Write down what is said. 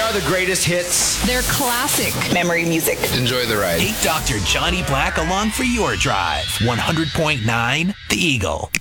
are the greatest hits. They're classic memory music. Enjoy the ride. Take Dr. Johnny Black along for your drive. 100.9 The Eagle.